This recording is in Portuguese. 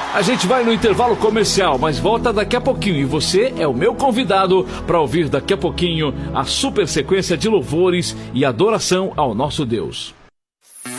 A gente vai no intervalo comercial, mas volta daqui a pouquinho. E você é o meu convidado para ouvir daqui a pouquinho a super sequência de louvores e adoração ao nosso Deus.